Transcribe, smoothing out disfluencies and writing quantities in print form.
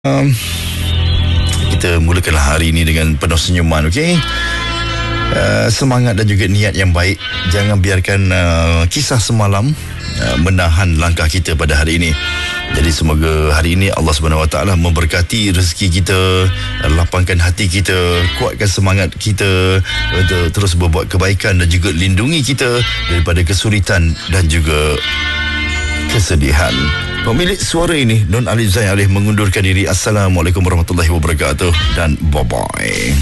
Kita mulakanlah hari ini dengan penuh senyuman, okey? Semangat dan juga niat yang baik. Jangan biarkan kisah semalam menahan langkah kita pada hari ini. Jadi semoga hari ini Allah SWT memberkati rezeki kita, lapangkan hati kita, kuatkan semangat kita untuk terus berbuat kebaikan dan juga lindungi kita daripada kesulitan dan juga kesedihan. Pemilik suara ini, Don Alif Zain Alif, mengundurkan diri. Assalamualaikum warahmatullahi wabarakatuh dan bye-bye.